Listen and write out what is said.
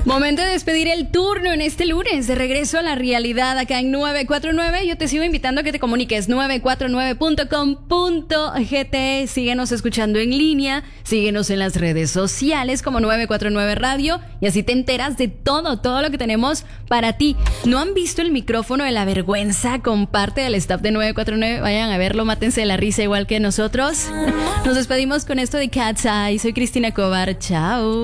Momento de despedir el turno en este lunes. De regreso a la realidad acá en 949. Yo te sigo invitando a que te comuniques 949.com.gt. Síguenos escuchando en línea. Síguenos en las redes sociales como 949 Radio. Y así te enteras de todo lo que tenemos para ti. ¿No han visto el micrófono de la vergüenza con parte del staff de 949? Vayan a verlo, mátense de la risa igual que nosotros. Nos despedimos con esto de Cat's Eye. Soy Cristina Cobar. Chao.